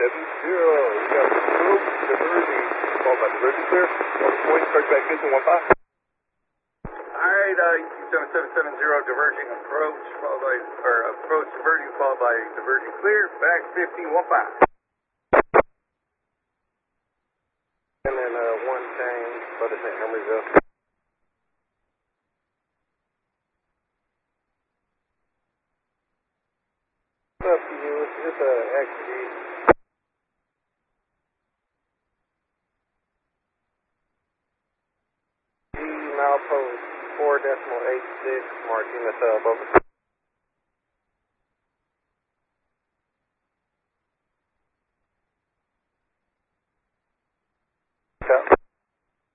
We got approach, diversion, followed by diversion clear. Point, start back into 15. Alright, 7770 diverging approach, followed by, or approach diverging, followed by diverging clear, back 1515. And then one change for the St. Emeryville. What's up to you? It's XG. G milepost 4.86 Martinez Boca.